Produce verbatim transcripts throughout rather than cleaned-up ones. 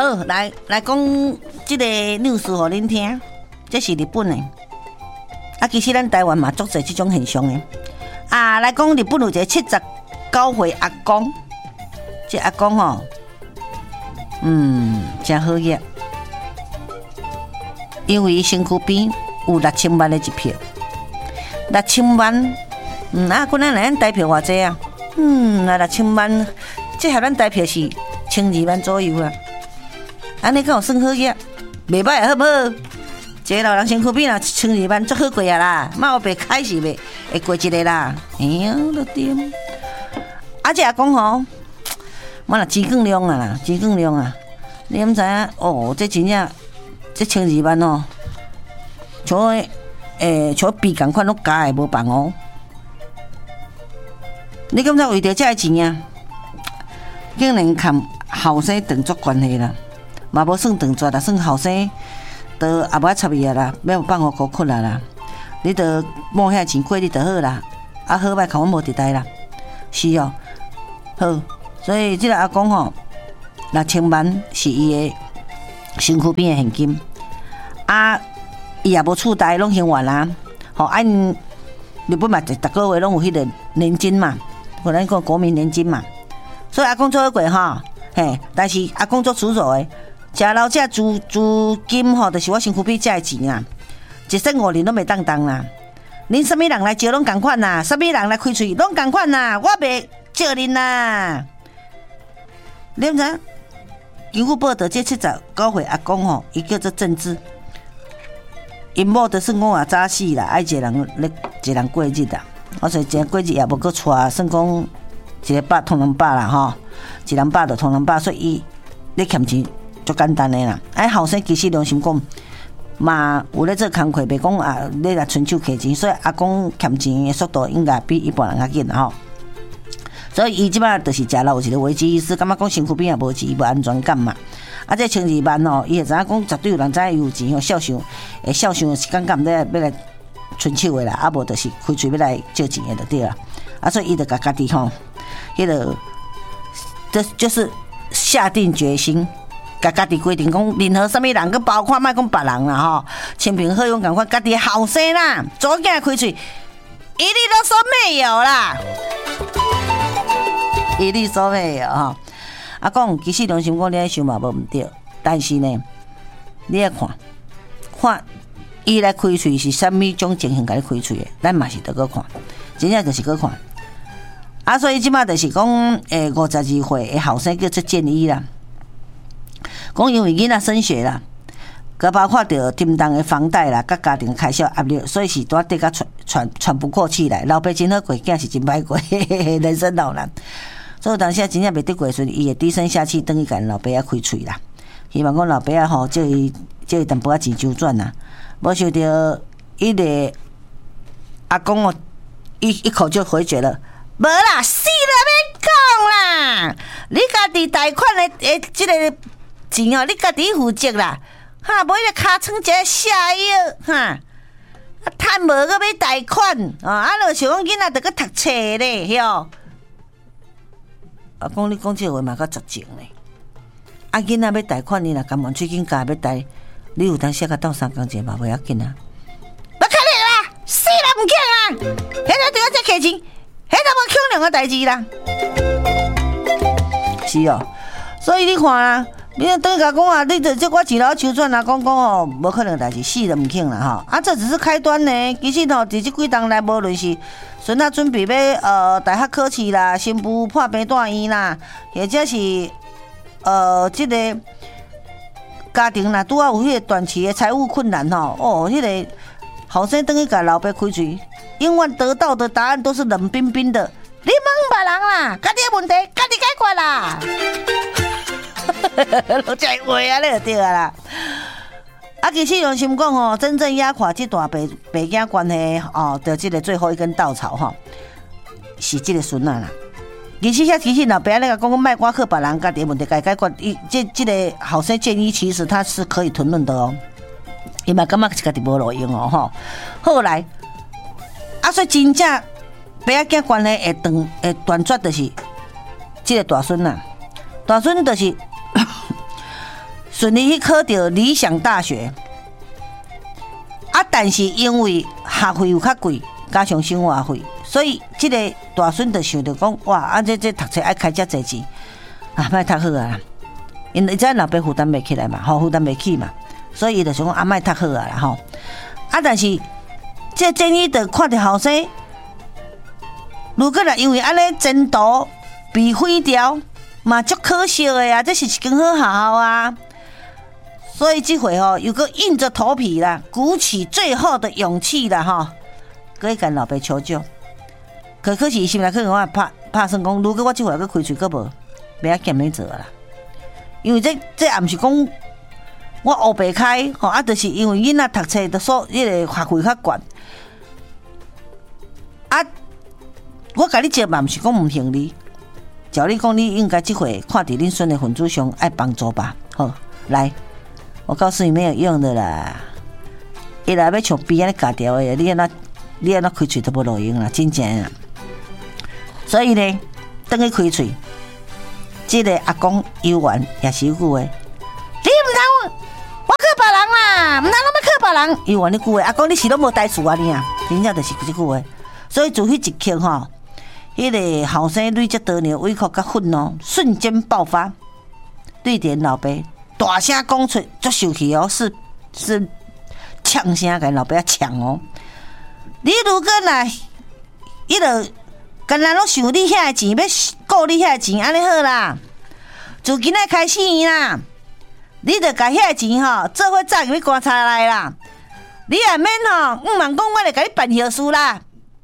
好，来来讲这个 news 给恁听，这是日本的。啊，其实咱台湾嘛，足侪这种现象的。啊，来讲日本有一个七十九岁阿公，这阿公吼，嗯，真好业，因为身躯边有六千万的一票，六千万，嗯啊，可能咱台票偌济啊？嗯，啊六千万，这合咱台票是千二万左右啦。安尼敢有算好业？袂歹好不好？一个老人身躯边啊，千二万足好过啊啦，嘛有白开是袂会过一个啦。哎呀，都对。啊，这阿公吼，我若钱更量啊啦，钱更量啊！你毋知影哦？这真正这千二万哦，像诶像比共款拢加诶无办哦。你敢知为着这个钱啊？竟然看后生长足关系啦，嘛无算长绝啦，算后生。都也无插伊啊啦，要放互高困啦啦，你得摸遐钱过你就好啦，啊好歹看阮无伫台啦，是哦，好，所以即个阿公吼，六千万是伊的身躯边的现金，啊，伊也无厝台，拢还完啦，吼按日本嘛，逐个月拢有迄个年金嘛，可能讲国民年金嘛，所以阿公做好过吼，嘿，但是阿公做出走的。食老这资资金吼，就是我身躯边这的钱啊，一生五年拢袂当当啦。恁什么人来招拢共款啦，什么人来开喙拢共款啦，我袂招恁啦。你毋知？根据报道，这七十九岁阿公吼，伊叫做郑智，因某就算讲也早死啦，爱一个人咧一个人过日啦。我说一个过日也无搁娶，算讲一个百通人百啦吼，一人百就通人百，所以伊咧欠钱。足简单的啦，哎，后生其实良心讲，嘛有咧做工课，袂讲啊，咧来伸手摕钱，所以阿公欠钱的速度应该比一般人较紧吼。所以伊即摆就是食老有一个危机意识，感觉讲身躯边也无钱，无安全感嘛。啊，这千二万吼，伊会知影讲绝对有人知伊有钱吼，孝顺，诶，孝顺是感觉毋得要来伸手的啦，啊无就是开嘴要来借钱的就对啦。啊，所以伊就甲家己吼，迄个，这就是下定决心。甲家己规定讲，任何什么人，佮包括莫讲别人啦吼，亲朋好友共款，家己后生啦，左囝开喙，一律都说没有啦，一律说没有吼。啊，讲其实良心讲，你爱想嘛无毋对，但是呢，你爱看，看伊来开喙是啥物种情形，甲你开喙的，咱嘛是得搁看，真正就是搁看。啊，所以即马就是讲，诶，五十二岁的后生叫做建议啦。讲因为囡仔升学啦，佮包括着沉重的房贷啦，佮家庭开销压力，所以是拄得甲喘喘喘不过气来。老爸真好过，囝是真歹过，人生老难。所以当时真正袂得过顺，伊会低声下气，等于甲老爸仔开喙啦。希望讲老爸仔吼，借伊借伊淡薄仔钱周转啦。无想到伊个阿公哦，一一口就回绝了。无啦，死了免讲啦！你家己贷款的诶，即个钱哦，你家己负责啦，哈，无迄个尻川一个下药哈，啊，趁无个要贷款啊，啊，就想讲囡仔得去读册咧，晓？啊，讲你讲这话嘛，较实情咧。啊，囡仔要贷款，你若甘愿最近家要贷，你有当写个到三工钱嘛，袂要紧啊。不可能啦，死啦唔见啊！迄个对我这客钱，迄个无强量个代志啦。是哦，所以你看啊。你等于甲讲啊，你这这我一老求转啊，讲讲哦，无可能代志，死都唔肯啦吼。啊，这只是开端呢。其实吼，伫这几当来，无论是孙仔准备要呃大学考试啦，新妇破病住院啦，或者是呃这个家庭啦，拄啊有迄个短期的财务困难吼，哦，迄、那个后生等于甲老爸开嘴，永远得到的答案都是冷冰冰的。你问别人啦，家己的问题家己解决啦。落这话啊，你就对啊啦。啊，其实用心讲吼，真正压垮这段爸爸囝关系哦的这个最后一根稻草吼，是这个孙仔啦。其实遐其实老爸那个讲讲卖瓜克别人家己问题该解决，伊这这个后生建议其实他是可以吞论的哦。伊嘛感觉是家己无路用哦吼。后来啊，所以真正爸囝关系会断会断绝，就是这个大孙呐。大孙就是顺利去考到理想大学。啊，但是因为学费有较贵，加上生活费，所以即个大孙就想着讲，哇，啊这这读册爱开遮济钱，啊，莫读好啊，因为知老爸负担袂起来嘛，吼负担袂起嘛，所以伊就想讲啊，莫读好啊啦，吼。啊，但是这建议就看着后生，如果若因为安尼前途被毁掉，嘛足可惜的啊，这是一间好学校啊。所以这回吼，又搁硬着头皮啦，鼓起最后的勇气啦，吼，搁去跟老爸求救。可可是伊心内可能我拍拍算讲，如果我这回搁开喙搁无，袂晓减免做啦。因为这这也毋是讲我学白开，吼啊，就是因为囡仔读册的所迄个学费较悬。啊，我甲你借嘛，毋是讲毋行你，照你讲，你应该这回看伫恁孙的份子上爱帮助吧。好，来。我告诉你没有用的啦，伊若要像边安尼夹掉的，你安那你安那开喙都无路用啦，真正啊。所以呢，等去开喙，这个阿公游玩也是有句话，你唔通我靠别人啦，唔通我靠别人。游玩你句话，阿公你是拢无代数啊你啊，真正就是这句话。所以自迄一刻吼，迄、那个后生累积多年委屈甲愤怒瞬间爆发，对点老爸。大声讲出，足受气哦，是是呛声，甲老爸呛哦。你如果若伊就干那拢想你遐钱，要顾你遐钱，安尼好啦。自今仔开始啦，你着甲遐钱吼，做伙早入去棺材内啦。你也免吼，毋茫讲我来甲你办后事啦。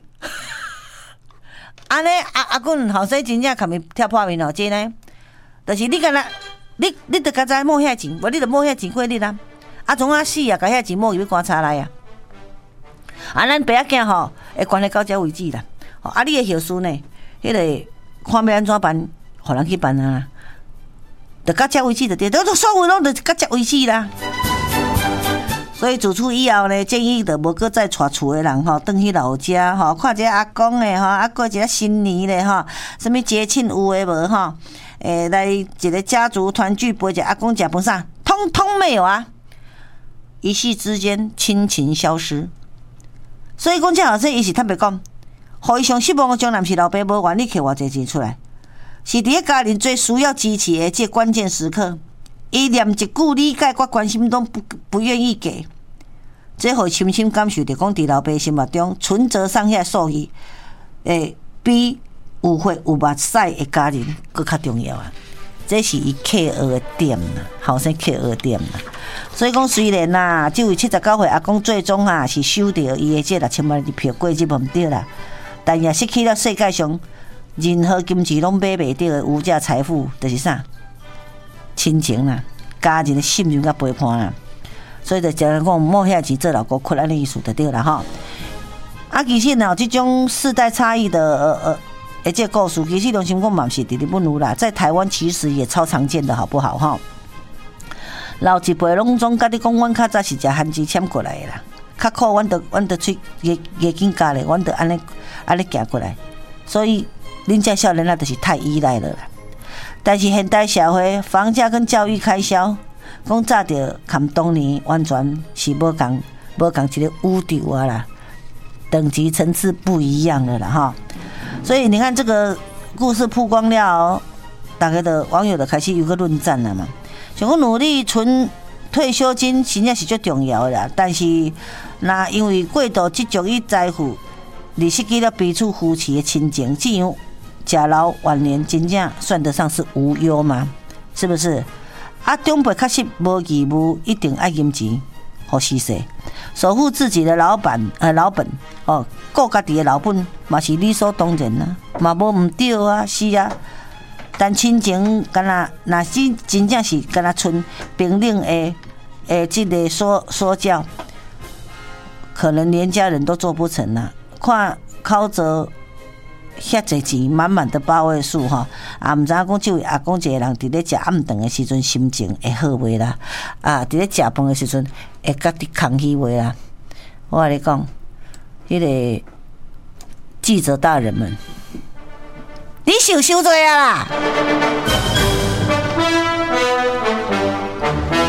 安尼阿阿公后生真正看面跳破面哦，真呢，就是你干那。你你得甲知摸遐钱，无你得摸遐钱过日啦。啊，从啊死啊，甲遐钱摸入去棺材内啊。啊，咱爸仔囝吼，会关系到遮为止啦。啊，你的后事呢？迄、那个看要安怎办，互人去办啊。得到遮为止就对，都所有拢得到遮为止啦。所以自此以后呢，建议就无搁再带厝的人吼，转去老家吼，看一下阿公的吼，啊过一个新年的吼，什么节庆有诶无吼？诶，来一个家族团聚，陪着阿公食饭啥，通通没有啊！一夕之间，亲情消失。所以讲，这后生伊是坦白讲，互伊上失望的将，南是老爸无愿意摕偌济钱出来，是伫咧家人最需要支持的这关键时刻，伊连一句理解我关心都不不愿意给，这互深深感受着讲，伫老爸心目中存折上遐数字，诶，比。有血有目屎的家人更较重要啊！这是伊刻学的点啦，后生刻学的点啦。所以讲，虽然呐，这位七十九岁阿公最终啊是收到伊的这六千万的票，过日无对啦，但也失去了世界上任何金钱拢买袂到的无价财富，就是啥？亲情啦，家人的信任甲陪伴啦。所以就讲讲莫遐钱做老姑困安尼意思就对啦吼。啊，其实呢，这种世代差异的呃呃。而这故事其实良心讲嘛是伫日本有啦，在台湾其实也超常见的，好不好哈？老一辈拢总甲你讲，阮较早是食番薯签过来的啦，较苦，阮得阮得去月月经加咧，阮得安尼安尼行过来，所以恁这少年啊，就是太依赖了啦。但是现代社会房价跟教育开销，讲早着含当年完全是无共无共一个宇宙啊啦，等级层次不一样了啦哈。所以你看这个故事曝光了，大家的网友的开始有个论战了嘛。想讲努力存退休金，真正是最重要的啦。但是那因为过度执着于财富，而失去了彼此夫妻的亲情，这样食老晚年真正算得上是无忧吗？是不是？啊，长辈确实无义务一定爱金钱，好施舍，守护自己的老板呃老本哦。顾家己的老本嘛是理所当然啊，嘛无毋对啊，是啊。但亲情敢若若是真正是敢若剩平等的诶，这个说说教，可能连家人都做不成啊。看靠着遐济钱满满的八位数哈，啊，毋知影讲这位阿公一个人伫咧食暗顿的时阵心情会好袂啦？啊，伫咧食饭的时阵会甲你空虚袂啦？我甲你讲。迄个记者大人们，你受伤罪啊啦！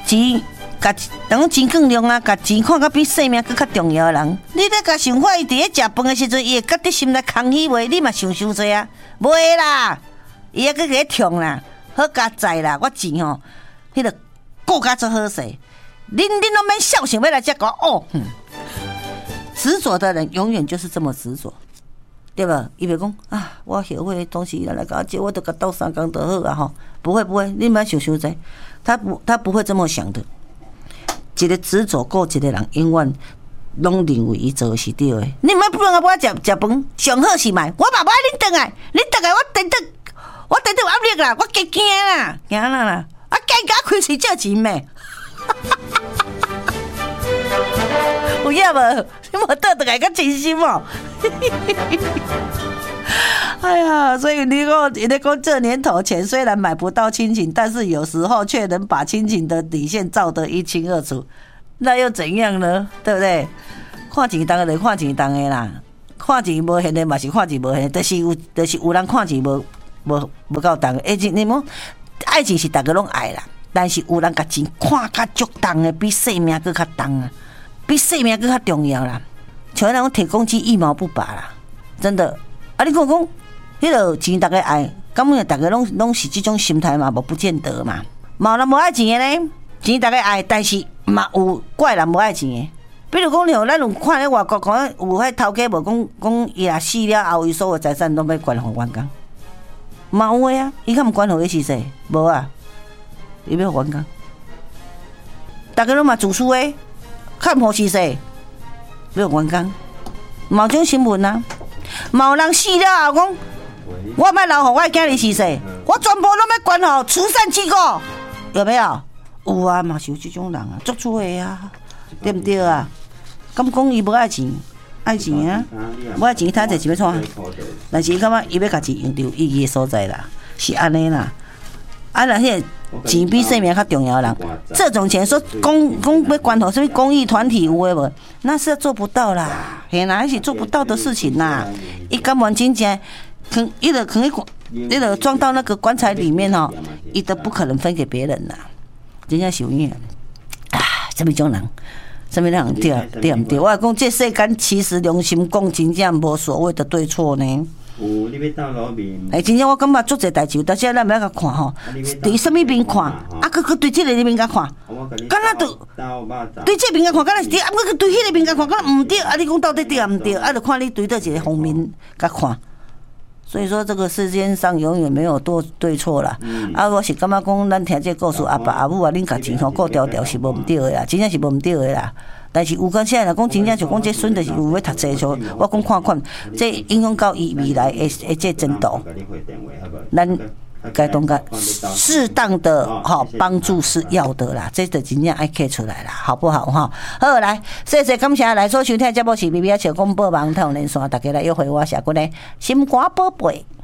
钱，甲当钱更量啊，甲钱看甲比性命更较重要的人，你咧甲想法，伊伫咧食饭的时阵，伊会觉得心内空虚袂？你嘛想伤济啊？袂啦，伊还佫个痛啦，好加载啦，我钱吼，迄个顾甲做好势，恁恁拢免孝想要来遮讲哦。哼，执着的人永远就是这么执着。对吧？伊袂讲啊，我后悔的东西来甲我借，我都甲斗三工就好啊吼。不会不会，你莫想伤济，他不他不会这么想的。一个执着过一个人，永远拢认为伊做的是对的。你莫不能我食食饭，上好是买，我嘛无爱恁倒来，恁倒来我等等，我等等有压力啦，我惊惊啦，惊啦啦，啊惊甲开喙借钱咩？有影无？你无倒倒来较真心哦。哎呀，所以你讲，你讲这年头，钱虽然买不到亲情，但是有时候却能把亲情的底线照得一清二楚，那又怎样呢？对不对？看钱当然看钱当的啦，看钱无现的嘛是看钱无现的，但是有，但是有人看钱无无无够当的。爱情，你讲爱情是大家拢爱啦，但是有人把钱看较足当的，比性命更较当啊，比性命更较重要啦。像那种铁公鸡一毛不拔啦，真的。啊，你讲讲，迄个钱大家爱，根本大家拢拢是这种心态嘛，无不见得嘛。嘛有人无爱钱的呢，钱大家爱，但是嘛有怪人无爱钱的。比如讲，像咱有看咧外国，看有迄头家无讲讲伊若死了后，伊所有财产拢要捐互员工，嘛有诶啊。伊敢毋捐互伊是谁？无啊，伊要互员工。大家拢嘛自私诶，看互是谁？要互员工，嘛有种新闻啊。嘛有人死了后讲，我莫留互我的囝儿是谁？我全部拢要捐互慈善机构，有没有？有啊，嘛是有这种人啊，足出的啊，对不对啊？敢讲伊无爱钱，爱钱啊，无爱钱，他就是要创，但是伊感觉伊要家己用到意义的所在啦，是安尼啦。啊，那迄个钱比性命较重要的人，这种钱说公公要关乎什么公益团体有诶无？那是做不到啦，嘿啦，那是做不到的事情啦。伊甘愿真正坑，伊就坑伊，伊就装到那个棺材里面哦，伊都不可能分给别人啦。真正是有影啊，这么种人，什么人对对唔对？我讲这世间其实良心讲，真正无所谓的对错呢。 有，你要倒路面。 哎，真正我感觉做侪代志，但是咱不要甲看吼，对什么面看，啊，佮佮对这个面甲看，敢若对对这面甲看，敢若是对，啊，佮对迄个面甲看，敢若唔对，啊，你讲到底对啊唔对？啊，就看你对到一个方面甲看。所以说，这个世间上永远没有对对错啦。嗯、啊，我是感觉讲，咱听这故事，阿爸阿母啊，恁家钱吼顾条条是无唔对的啦，真正是无唔对的啦。但是有讲现在讲真正就讲这孙就是有要读册就，我讲看看，这影响到伊未来的的这程度，咱该当个适当的哈帮助是要的啦，这就真正爱摕出来啦，好不好哈？好来，谢谢感谢来所收听节目是 B B 小公播网台连线，大家来约会我下过来心肝宝贝。